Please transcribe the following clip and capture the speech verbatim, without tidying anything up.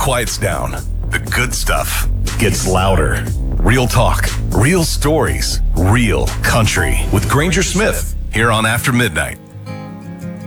quiets down. The good stuff gets louder. Real talk, real stories, real country with Granger Smith here on After Midnight.